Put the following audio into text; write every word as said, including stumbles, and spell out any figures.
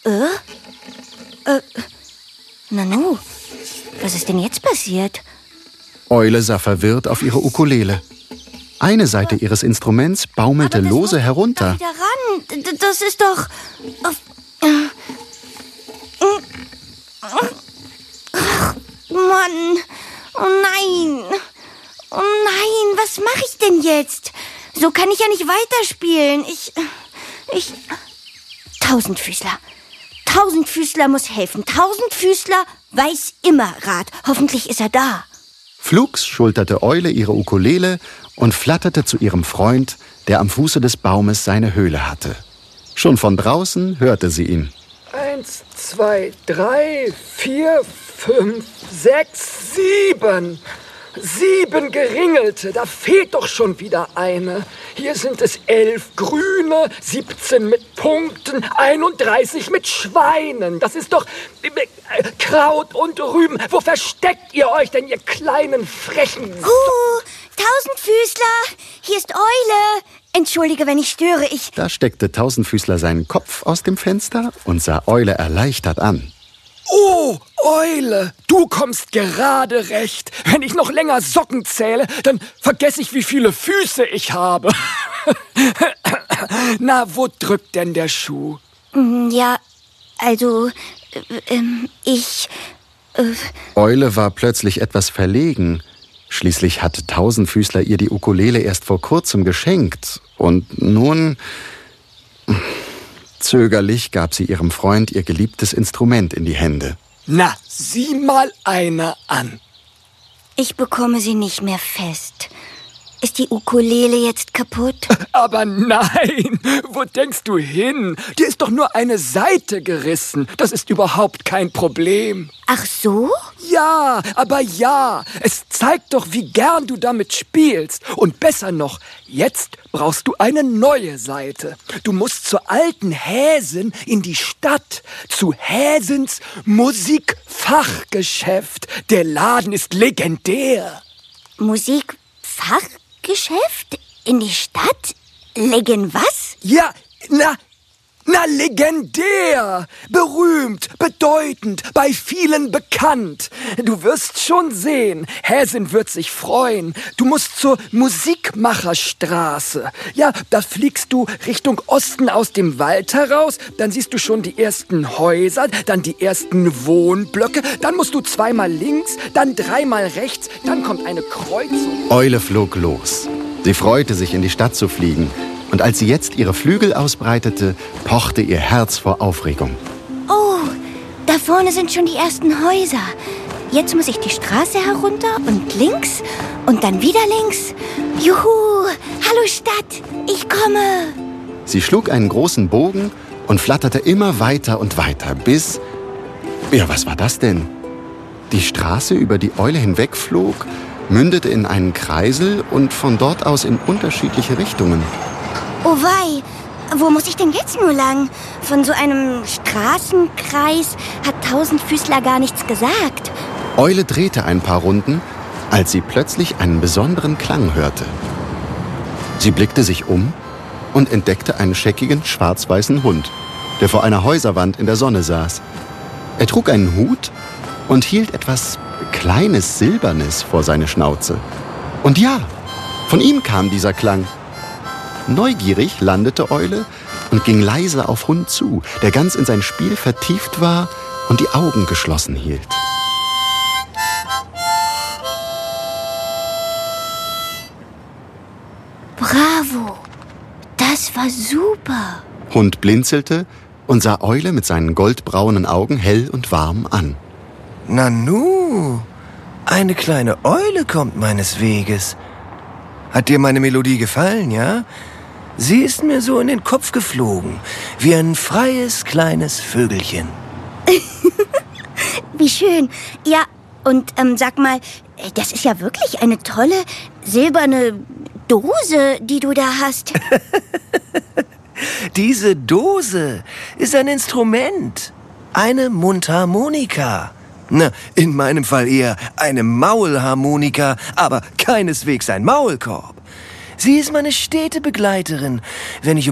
Äh? Äh, Nanu, was ist denn jetzt passiert? Eule sah verwirrt auf ihre Ukulele. Eine Seite ihres Instruments baumelte lose herunter. Da wieder ran. Das ist doch... Ach, Mann. Oh nein. Oh nein, was mache ich denn jetzt? So kann ich ja nicht weiterspielen. Ich... Ich... Tausendfüßler. Tausendfüßler muss helfen. Tausendfüßler weiß immer Rat. Hoffentlich ist er da. Flugs schulterte Eule ihre Ukulele und flatterte zu ihrem Freund, der am Fuße des Baumes seine Höhle hatte. Schon von draußen hörte sie ihn. Eins, zwei, drei, vier, fünf, sechs, sieben. Sieben Geringelte, da fehlt doch schon wieder eine. Hier sind es elf Grüne, siebzehn mit Punkten, einunddreißig mit Schweinen. Das ist doch äh, Kraut und Rüben. Wo versteckt ihr euch denn, ihr kleinen Frechen? Uh, Tausendfüßler, hier ist Eule. Entschuldige, wenn ich störe, ich... Da steckte Tausendfüßler seinen Kopf aus dem Fenster und sah Eule erleichtert an. Oh, Eule, du kommst gerade recht. Wenn ich noch länger Socken zähle, dann vergesse ich, wie viele Füße ich habe. Na, wo drückt denn der Schuh? Ja, also, äh, äh, ich... Äh Eule war plötzlich etwas verlegen. Schließlich hatte Tausendfüßler ihr die Ukulele erst vor kurzem geschenkt. Und nun... Zögerlich gab sie ihrem Freund ihr geliebtes Instrument in die Hände. Na, sieh mal einer an. Ich bekomme sie nicht mehr fest. Ist die Ukulele jetzt kaputt? Aber nein, wo denkst du hin? Dir ist doch nur eine Seite gerissen. Das ist überhaupt kein Problem. Ach so? Ja, aber ja. Es zeigt doch, wie gern du damit spielst. Und besser noch, jetzt brauchst du eine neue Seite. Du musst zur alten Häsin in die Stadt, zu Häsins Musikfachgeschäft. Der Laden ist legendär. Musikfachgeschäft? In die Stadt? Legen was? Ja, na, na, legendär, berühmt, bedeutend, bei vielen bekannt. Du wirst schon sehen, Häsin wird sich freuen. Du musst zur Musikmacherstraße. Ja, da fliegst du Richtung Osten aus dem Wald heraus, dann siehst du schon die ersten Häuser, dann die ersten Wohnblöcke, dann musst du zweimal links, dann dreimal rechts, dann kommt eine Kreuzung. Eule flog los. Sie freute sich, in die Stadt zu fliegen. Und als sie jetzt ihre Flügel ausbreitete, pochte ihr Herz vor Aufregung. Oh, da vorne sind schon die ersten Häuser. Jetzt muss ich die Straße herunter und links und dann wieder links. Juhu, hallo Stadt, ich komme. Sie schlug einen großen Bogen und flatterte immer weiter und weiter, bis... Ja, was war das denn? Die Straße, über die Eule hinwegflog, mündete in einen Kreisel und von dort aus in unterschiedliche Richtungen. Oh wei, wo muss ich denn jetzt nur lang? Von so einem Straßenkreis hat Tausendfüßler gar nichts gesagt. Eule drehte ein paar Runden, als sie plötzlich einen besonderen Klang hörte. Sie blickte sich um und entdeckte einen scheckigen, schwarz-weißen Hund, der vor einer Häuserwand in der Sonne saß. Er trug einen Hut und hielt etwas Kleines, Silbernes vor seine Schnauze. Und ja, von ihm kam dieser Klang. Neugierig landete Eule und ging leise auf Hund zu, der ganz in sein Spiel vertieft war und die Augen geschlossen hielt. Bravo, das war super. Hund blinzelte und sah Eule mit seinen goldbraunen Augen hell und warm an. Nanu, eine kleine Eule kommt meines Weges. Hat dir meine Melodie gefallen, ja? Sie ist mir so in den Kopf geflogen, wie ein freies kleines Vögelchen. Wie schön. Ja, und ähm, sag mal, das ist ja wirklich eine tolle silberne Dose, die du da hast. Diese Dose ist ein Instrument, eine Mundharmonika. Na, in meinem Fall eher eine Maulharmonika, aber keineswegs ein Maulkorb. Sie ist meine stete Begleiterin, wenn ich um